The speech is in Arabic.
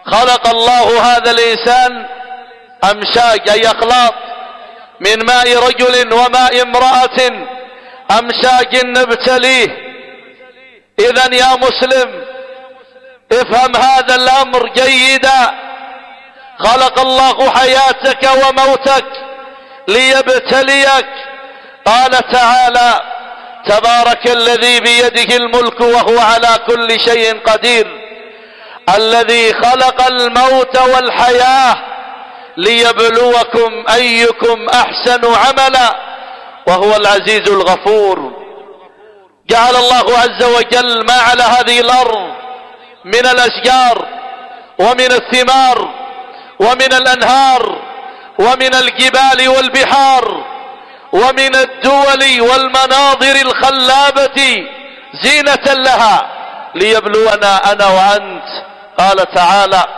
خلق الله هذا الإنسان أمشاج أي أخلاط من ماء رجل وماء امرأة، أمشاج نبتليه. إذن يا مسلم افهم هذا الأمر جيدا، خلق الله حياتك وموتك ليبتليك. قال تعالى: تبارك الذي بيده الملك وهو على كل شيء قدير، الذي خلق الموت والحياة ليبلوكم أيكم أحسن عملا وهو العزيز الغفور. جعل الله عز وجل ما على هذه الأرض من الأشجار ومن الثمار ومن الأنهار ومن الجبال والبحار ومن الدول والمناظر الخلابة زينة لها ليبلونا أنا وأنت. قال تعالى: